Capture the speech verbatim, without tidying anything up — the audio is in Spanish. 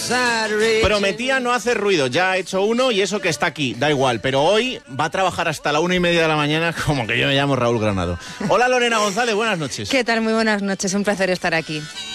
Prometía no hacer ruido, ya ha hecho uno y eso que está aquí, da igual, pero hoy va a trabajar hasta la una y media de la mañana como que yo me llamo Raúl Granado. Hola Lorena González, buenas noches. ¿Qué tal? Muy buenas noches, un placer estar aquí.